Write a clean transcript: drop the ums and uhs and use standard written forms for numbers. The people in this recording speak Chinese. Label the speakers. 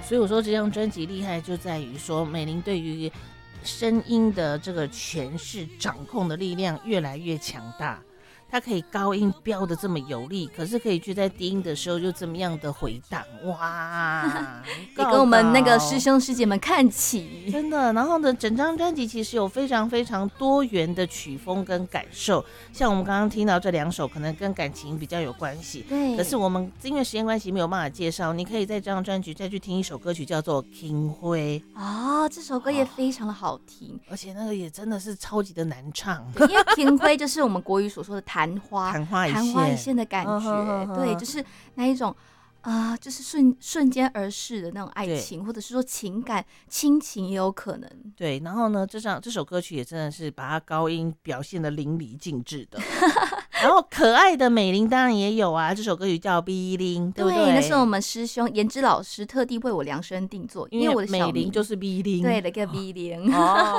Speaker 1: 所以我说这张专辑厉害就在于说，美玲对于声音的这个诠释掌控的力量越来越强大。它可以高音飙的这么有力，可是可以却在低音的时候就这么样的回荡，哇！
Speaker 2: 也跟我们那个师兄师姐们看齐，
Speaker 1: 真的。然后呢，整张专辑其实有非常非常多元的曲风跟感受，像我们刚刚听到这2首，可能跟感情比较有关系。
Speaker 2: 对。
Speaker 1: 可是我们因为时间关系没有办法介绍，你可以在这张专辑再去听一首歌曲，叫做《轻灰》
Speaker 2: 哦，这首歌也非常的好听，
Speaker 1: 而且那个也真的是超级的难唱，
Speaker 2: 因为轻灰就是我们国语所说的昙花一现的感觉，对，就是那一种就是瞬间而逝的那种爱情，或者是说情感亲情也有可能。对，
Speaker 1: 然后呢，这首歌曲也真的是把它高音表现得淋漓尽致的。然后可爱的美玲当然也有啊，这首歌曲叫《B 零》，对不对？
Speaker 2: 那是我们师兄颜之老师特地为我量身定做，因为我的小
Speaker 1: 美玲就是 B 零，
Speaker 2: 对，那个 B 零。